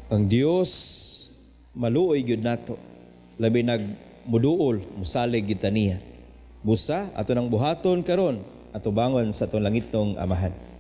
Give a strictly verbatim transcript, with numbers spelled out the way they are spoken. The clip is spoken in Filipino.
Ang Dios maluoy gyud nato. Labi nag muduol, musalig gyud ta niya. Busa ato nang buhaton karon ato bangon sa atong langitong Amahan.